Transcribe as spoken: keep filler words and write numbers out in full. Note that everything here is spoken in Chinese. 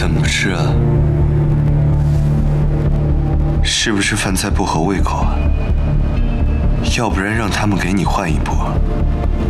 怎么吃啊？是不是饭菜不合胃口啊？要不然让他们给你换一波。